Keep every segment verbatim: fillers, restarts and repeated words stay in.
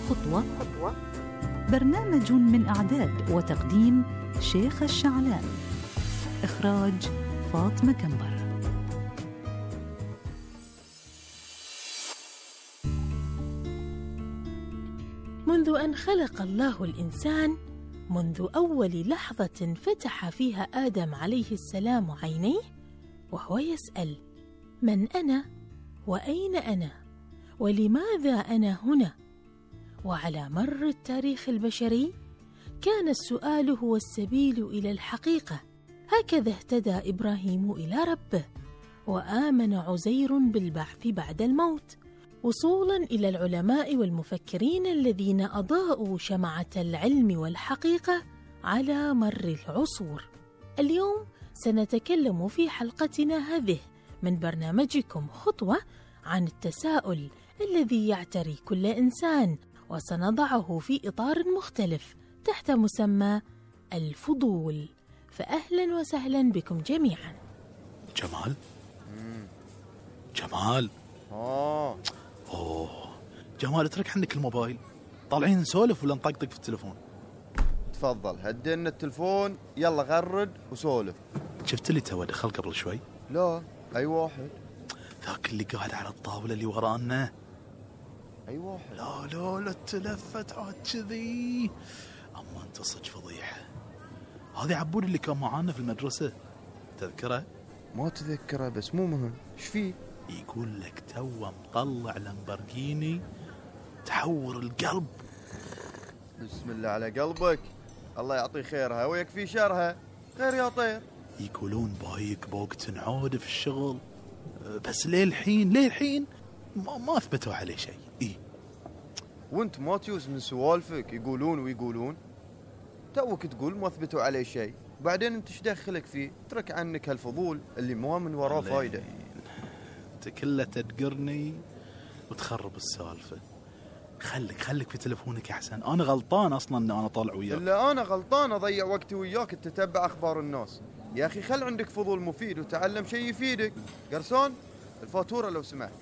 خطوة خطوة برنامج من إعداد وتقديم شيخ الشعلان، إخراج فاطمة كنبر. منذ أن خلق الله الإنسان، منذ أول لحظة فتح فيها آدم عليه السلام عينيه وهو يسأل: من أنا؟ وأين أنا؟ ولماذا أنا هنا؟ وعلى مر التاريخ البشري كان السؤال هو السبيل إلى الحقيقة. هكذا اهتدى إبراهيم إلى ربه، وآمن عزير بالبعث بعد الموت، وصولا إلى العلماء والمفكرين الذين أضاءوا شمعة العلم والحقيقة على مر العصور. اليوم سنتكلم في حلقتنا هذه من برنامجكم خطوة عن التساؤل الذي يعتري كل إنسان، وسنضعه في إطار مختلف تحت مسمى الفضول. فأهلا وسهلا بكم جميعا. جمال جمال آه أوه جمال، اترك عنك الموبايل، طالعين نسولف ولا نطقطق في التلفون؟ تفضل هدينا التلفون، يلا غرد وسولف. شفت اللي تو دخل قبل شوي؟ لا، أي واحد؟ ذاك اللي قاعد على الطاولة اللي ورانا. أي واحد؟ لا لا لا تلفت عاد كذي. أما أنت صدق فضيحة. هذا عبود اللي كان معانا في المدرسة، تذكره؟ ما تذكره بس مو مهم. إيش فيه؟ يقول لك تو مطلع لامبرجيني تحور القلب. بسم الله على قلبك، الله يعطي خيرها ويكفي شرها. خير يا طير. يقولون بايك بوقت نعود في الشغل، بس ليه الحين ليه الحين ما, ما أثبتوا عليه شيء. إيه وانت ما تيوز من سوالفك، يقولون ويقولون. توك تقول ما أثبتوا عليه شيء، بعدين انت ايش دخلك فيه؟ ترك عنك هالفضول اللي ما من وراه فايدة. انت كله تدقرني وتخرب السالفة. خليك خليك في تلفونك أحسن. أنا غلطان أصلا أن أنا طالع وياك. إلا أنا غلطان أضيع وقتي وياك تتبع أخبار الناس. يا أخي خل عندك فضول مفيد وتعلم شيء يفيدك. قرصون الفاتورة لو سمحت.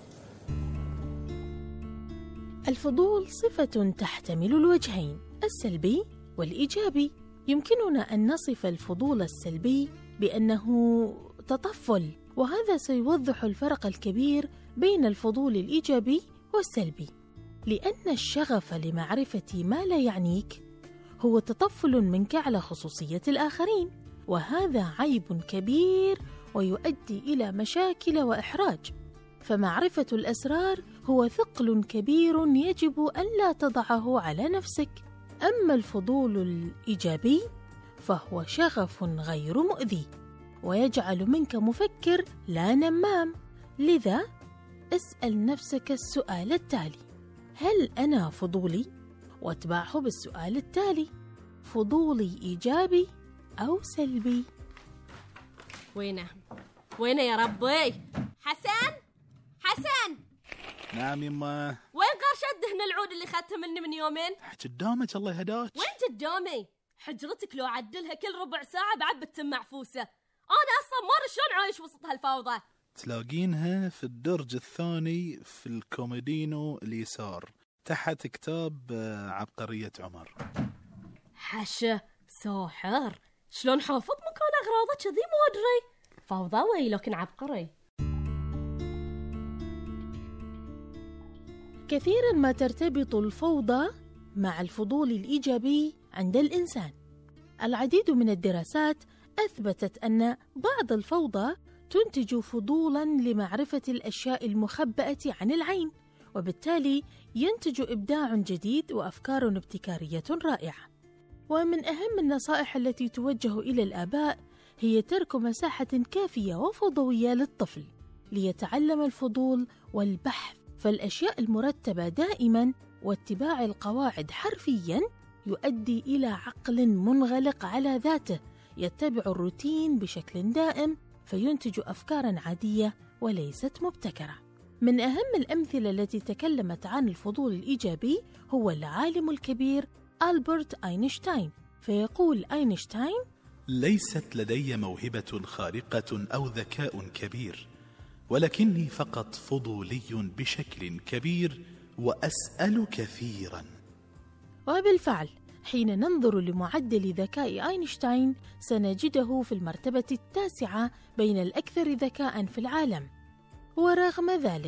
الفضول صفة تحتمل الوجهين، السلبي والإيجابي. يمكننا أن نصف الفضول السلبي بأنه تطفل، وهذا سيوضح الفرق الكبير بين الفضول الإيجابي والسلبي. لأن الشغف لمعرفة ما لا يعنيك هو تطفل منك على خصوصية الآخرين، وهذا عيب كبير ويؤدي إلى مشاكل وإحراج. فمعرفة الأسرار هو ثقل كبير يجب أن لا تضعه على نفسك. أما الفضول الإيجابي فهو شغف غير مؤذي ويجعل منك مفكر لا نمام. لذا اسأل نفسك السؤال التالي: هل أنا فضولي؟ واتبعه بالسؤال التالي: فضولي إيجابي أو سلبي؟ وينه وينه يا ربي؟ حسن حسن. نعم يما. وين قرش الدهن العود اللي خدته مني من يومين؟ قدامك الله يهداك. وين قدامي؟ حجرتك لو عدلها كل ربع ساعة بعد بتتم معفوسة. أنا أصلا ما أدري شلون عايش وسط هالفوضى. تلاقينها في الدرج الثاني في الكوميدينو اليسار تحت كتاب عبقرية عمر. حشة ساحر، شلون حافظ مكان أغراضه كذي ما أدري. فوضوي لكن عبقري. كثيرا ما ترتبط الفوضى مع الفضول الإيجابي عند الإنسان. العديد من الدراسات أثبتت أن بعض الفوضى تنتج فضولا لمعرفة الأشياء المخبأة عن العين، وبالتالي ينتج إبداع جديد وأفكار ابتكارية رائعة. ومن أهم النصائح التي توجه إلى الآباء هي ترك مساحة كافية وفضوية للطفل ليتعلم الفضول والبحث، فالأشياء المرتبة دائما واتباع القواعد حرفيا يؤدي إلى عقل منغلق على ذاته يتبع الروتين بشكل دائم، فينتج أفكارا عادية وليست مبتكرة. من أهم الأمثلة التي تكلمت عن الفضول الإيجابي هو العالم الكبير ألبرت أينشتاين. فيقول أينشتاين: ليست لدي موهبة خارقة أو ذكاء كبير، ولكني فقط فضولي بشكل كبير وأسأل كثيرا. وبالفعل حين ننظر لمعدل ذكاء أينشتاين سنجده في المرتبة التاسعة بين الأكثر ذكاء في العالم. ورغم ذلك